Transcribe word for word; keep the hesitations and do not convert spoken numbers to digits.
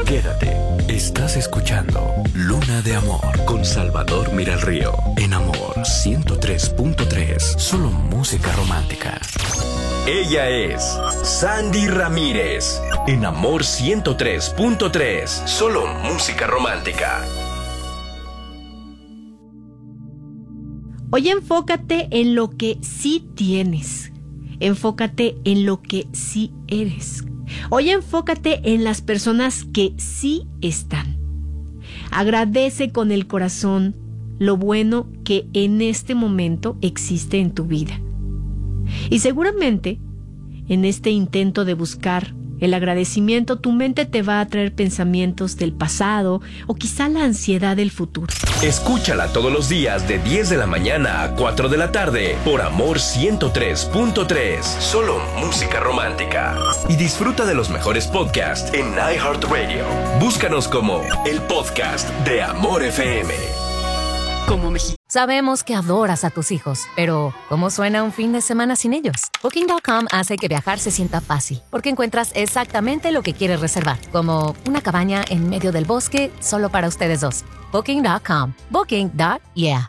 Quédate. Estás escuchando Luna de Amor con Salvador Miralrío. En Amor ciento tres punto tres. Solo música romántica. Ella es Sandy Ramírez. En Amor ciento tres punto tres. Solo música romántica. Hoy enfócate en lo que sí tienes. Enfócate en lo que sí eres. Hoy enfócate en las personas que sí están. Agradece con el corazón lo bueno que en este momento existe en tu vida. Y seguramente, en este intento de buscar el agradecimiento, tu mente te va a traer pensamientos del pasado o quizá la ansiedad del futuro. Escúchala todos los días de diez de la mañana a cuatro de la tarde por Amor ciento tres punto tres. Solo música romántica. Y disfruta de los mejores podcasts en iHeartRadio. Búscanos como el podcast de Amor F M. Como México. Sabemos que adoras a tus hijos, pero ¿cómo suena un fin de semana sin ellos? Booking punto com hace que viajar se sienta fácil, porque encuentras exactamente lo que quieres reservar, como una cabaña en medio del bosque solo para ustedes dos. Booking punto com. Booking. Yeah.